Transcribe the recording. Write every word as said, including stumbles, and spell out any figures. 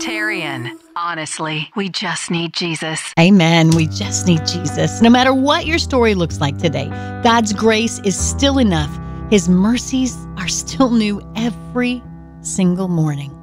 Terrian, honestly, we just need Jesus. Amen. We just need Jesus. No matter what your story looks like today, God's grace is still enough. His mercies are still new every single morning.